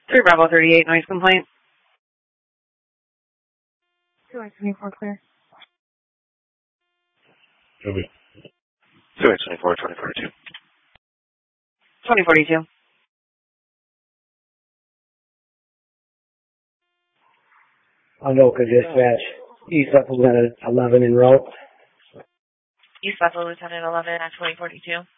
3 Bravo 38, noise complaint. 2X24 clear. 2X24, 2042. 2042. Anoka dispatch. East Bethel Lieutenant 11 en route. East Bethel Lieutenant 11 at 2042.